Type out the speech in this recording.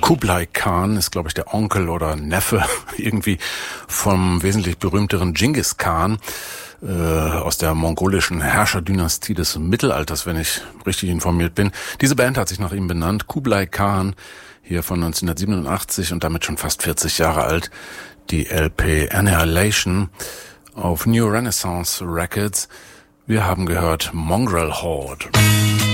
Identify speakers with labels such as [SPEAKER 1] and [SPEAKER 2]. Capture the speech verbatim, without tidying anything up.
[SPEAKER 1] Kublai Khan ist, glaube ich, der Onkel oder Neffe irgendwie vom wesentlich berühmteren Genghis Khan äh, aus der mongolischen Herrscherdynastie des Mittelalters, wenn ich richtig informiert bin. Diese Band hat sich nach ihm benannt, Kublai Khan, hier von neunzehnhundertsiebenundachtzig und damit schon fast vierzig Jahre alt. Die L P Annihilation auf New Renaissance Records. Wir haben gehört Mongrel Horde.